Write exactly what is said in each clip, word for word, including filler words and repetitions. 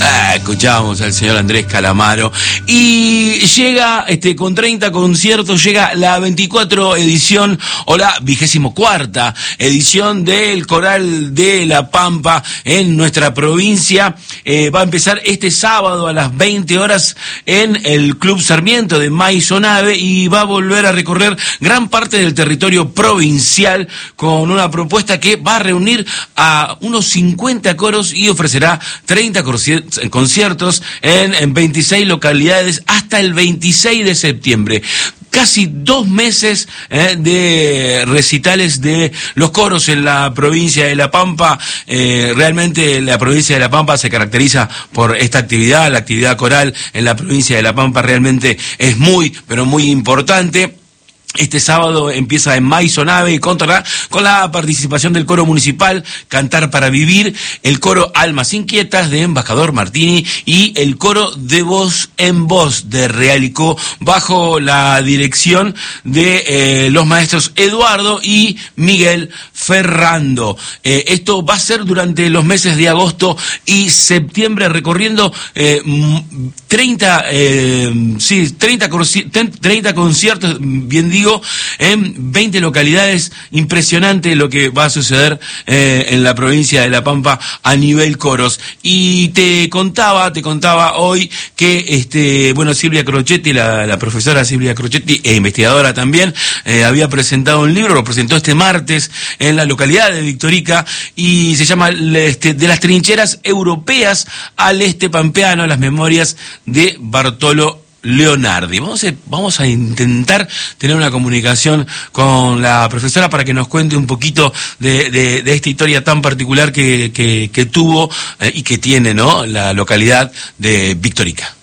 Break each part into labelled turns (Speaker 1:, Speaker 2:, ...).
Speaker 1: Ah, escuchábamos al señor Andrés Calamaro. Y llega, este, con treinta conciertos, llega la veinticuatro edición, o la vigésimo cuarta edición del Coral de La Pampa en nuestra provincia. Eh, va a empezar este sábado a las veinte horas en el Club Sarmiento de Maisonave y va a volver a recorrer gran parte del territorio provincial con una propuesta que va a reunir a unos cincuenta coros y ofrecerá treinta conciertos en, en veintiséis localidades hasta el veintiséis de septiembre. Casi dos meses eh, de recitales de los coros en la provincia de La Pampa. Eh, realmente la provincia de La Pampa se caracteriza por esta actividad. La actividad coral en la provincia de La Pampa realmente es muy, pero muy importante. Este sábado empieza en Maisonave y contará con la participación del coro municipal Cantar para Vivir, el coro Almas Inquietas de Embajador Martini y el coro de Voz en Voz de Realicó, bajo la dirección de eh, los maestros Eduardo y Miguel Ferrando. Eh, esto va a ser durante los meses de agosto y septiembre, recorriendo eh, treinta, eh, sí, treinta, treinta conciertos, bien digo, en veinte localidades. Impresionante lo que va a suceder eh, en la provincia de La Pampa a nivel coros. Y te contaba, te contaba hoy que este, bueno, Silvia Crocetti, la, la profesora Silvia Crocetti, e investigadora también, eh, había presentado un libro, lo presentó este martes en la localidad de Victorica, y se llama este, De las trincheras europeas al este pampeano, las memorias de Bartolo Leonardi. Vamos a, vamos a intentar tener una comunicación con la profesora para que nos cuente un poquito de, de, de esta historia tan particular que, que, que tuvo eh, y que tiene, ¿no?, la localidad de Victorica.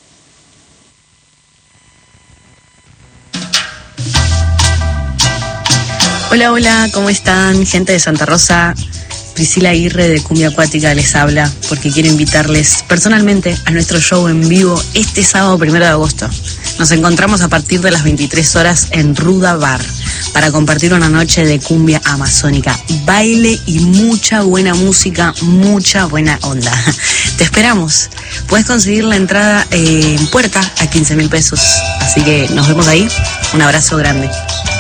Speaker 2: Hola, hola, ¿cómo están? Gente de Santa Rosa. Priscila Aguirre de Cumbia Acuática les habla porque quiero invitarles personalmente a nuestro show en vivo este sábado primero de agosto. Nos encontramos a partir de las veintitrés horas en Ruda Bar para compartir una noche de cumbia amazónica, baile y mucha buena música, mucha buena onda. Te esperamos. Puedes conseguir la entrada eh, en puerta a quince mil pesos. Así que nos vemos ahí. Un abrazo grande.